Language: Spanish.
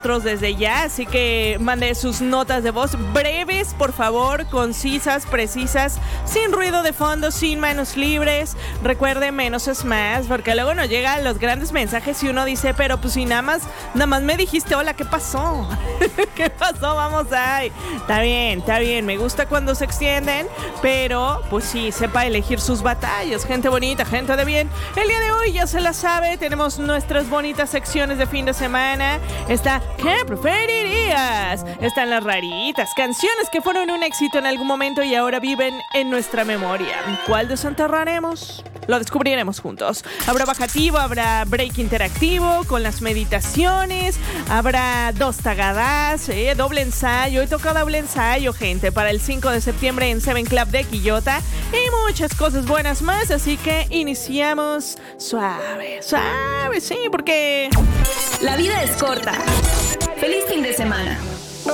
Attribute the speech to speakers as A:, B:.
A: desde ya, así que mande sus notas de voz breves, por favor, concisas, precisas, sin ruido de fondo, sin manos libres. Recuerde, menos es más, porque luego nos llegan los grandes mensajes y uno dice, pero pues si nada más me dijiste hola, ¿qué pasó? ¿Qué pasó? Vamos ahí. Está bien, me gusta cuando se extienden, pero pues sí, sepa elegir sus batallas, gente bonita, gente de bien. El día de hoy ya se la sabe, tenemos nuestras bonitas secciones de fin de semana. Está ¿qué preferirías? Están las raritas, canciones que fueron un éxito en algún momento y ahora viven en nuestra memoria. ¿Cuál desenterraremos? Lo descubriremos juntos. Habrá bajativo, habrá break interactivo con las meditaciones, habrá dos tagadas, doble ensayo. Hoy toca doble ensayo, gente, para el 5 de septiembre en Seven Club de Quillota y muchas cosas buenas más, así que iniciamos suave, sí, porque
B: la vida es corta. ¡Feliz fin de semana!